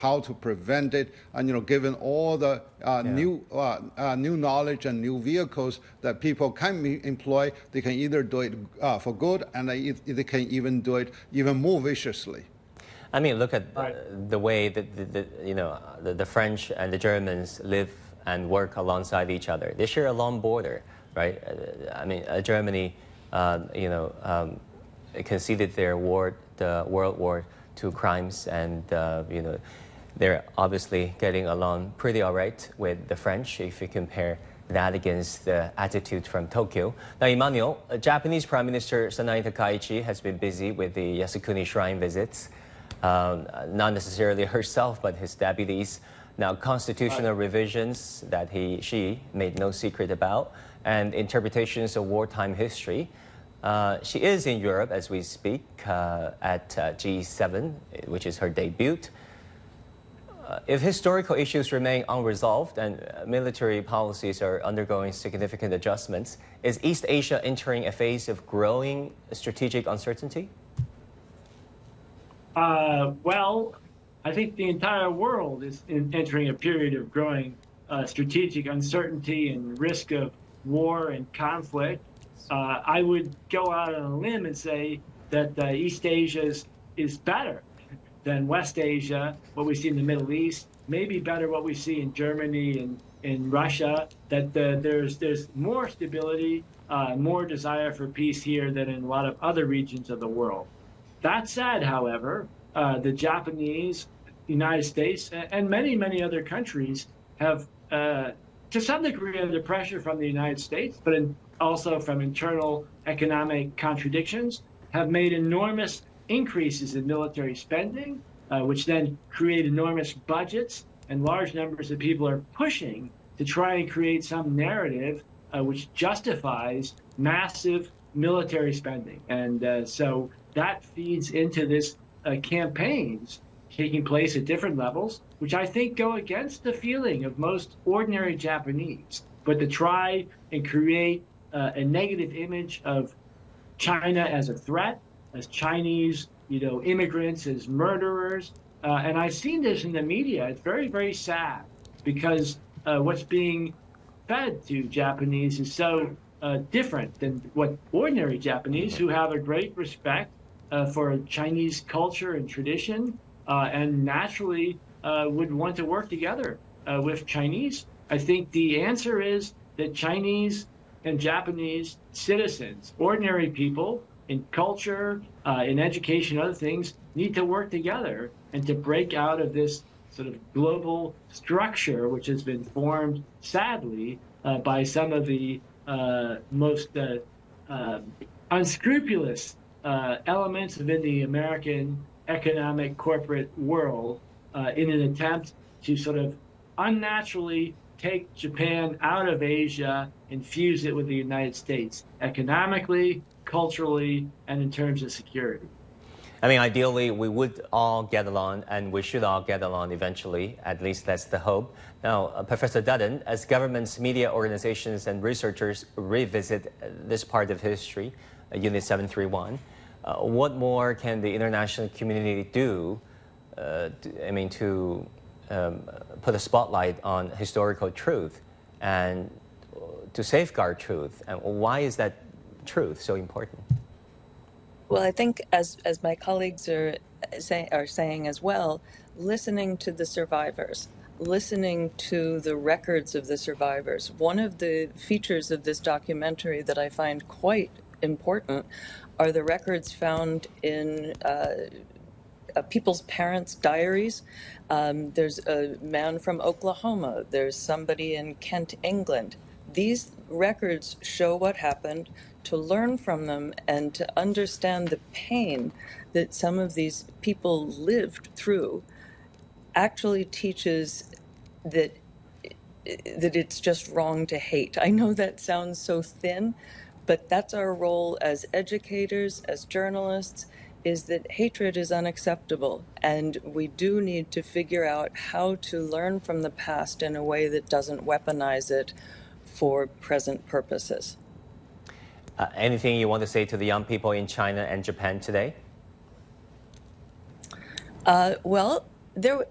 how to prevent it, and given all the new knowledge and new vehicles that people can employ, they can either do it for good, and they can even do it even more viciously. I mean, look at the way that the French and the Germans live and work alongside each other. They share a long border, right? I mean, Germany, conceded their the World War II crimes, and they're obviously getting along pretty all right with the French if you compare that against the attitude from Tokyo. Now, Emmanuel, Japanese Prime Minister Sanae Takaichi has been busy with the Yasukuni Shrine visits. Not necessarily herself, but his deputies. Now, constitutional revisions that she made no secret about, and interpretations of wartime history. She is in Europe as we speak at G7, which is her debut. If historical issues remain unresolved and military policies are undergoing significant adjustments, is East Asia entering a phase of growing strategic uncertainty? Well, I think the entire world is entering a period of growing strategic uncertainty and risk of war and conflict. I would go out on a limb and say that East Asia is better than West Asia, what we see in the Middle East, maybe better what we see in Germany and in Russia, that there's more stability, more desire for peace here than in a lot of other regions of the world. That said, however, the Japanese, United States, and many, many other countries have, to some degree, under pressure from the United States, but also from internal economic contradictions, have made enormous increases in military spending, which then create enormous budgets, and large numbers of people are pushing to try and create some narrative which justifies massive military spending. And so that feeds into this campaigns taking place at different levels, which I think go against the feeling of most ordinary Japanese, but to try and create a negative image of China as a threat, as Chinese, immigrants as murderers. And I've seen this in the media. It's very, very sad because what's being fed to Japanese is so different than what ordinary Japanese, who have a great respect for Chinese culture and tradition, and naturally would want to work together with Chinese. I think the answer is that Chinese and Japanese citizens, ordinary people in culture, in education, other things, need to work together and to break out of this sort of global structure which has been formed, sadly, by some of the most unscrupulous elements within the American economic corporate world in an attempt to sort of unnaturally take Japan out of Asia and fuse it with the United States economically, culturally, and in terms of security. I mean, ideally, we would all get along, and we should all get along eventually. At least that's the hope. Now, Professor Dutton, as governments, media organizations, and researchers revisit this part of history, Unit 731, what more can the international community do, to put a spotlight on historical truth and to safeguard truth? And why is that truth so important? Well, I think as my colleagues are saying as well, listening to the survivors, listening to the records of the survivors. One of the features of this documentary that I find quite important are the records found in people's parents' diaries. There's a man from Oklahoma. There's somebody in Kent, England. These records show what happened, to learn from them and to understand the pain that some of these people lived through actually teaches that it's just wrong to hate. I know that sounds so thin, but that's our role as educators, as journalists, is that hatred is unacceptable. And we do need to figure out how to learn from the past in a way that doesn't weaponize it for present purposes. Anything you want to say to the young people in China and Japan today? Well,